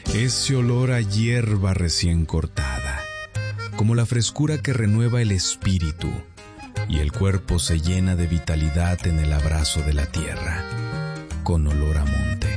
Ese olor a hierba recién cortada, como la frescura que renueva el espíritu, y el cuerpo se llena de vitalidad en el abrazo de la tierra, con olor a monte.